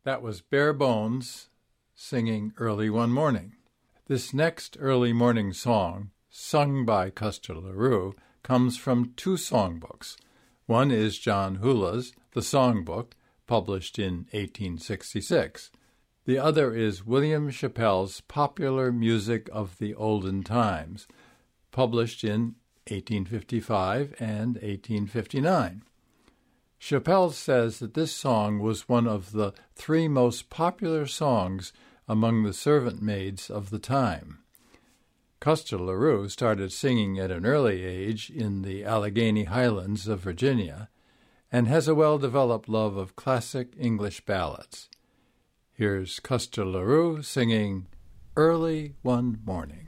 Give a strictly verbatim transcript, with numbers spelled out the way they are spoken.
That was Bare Bones singing Early One Morning. This next early morning song, sung by Custer LaRue, comes from two songbooks. One is John Hula's The Songbook, published in eighteen sixty-six. The other is William Chappell's Popular Music of the Olden Times, published in eighteen fifty-five and eighteen fifty-nine. Chappell says that this song was one of the three most popular songs among the servant maids of the time. Custer LaRue started singing at an early age in the Allegheny Highlands of Virginia and has a well-developed love of classic English ballads. Here's Custer LaRue singing Early One Morning.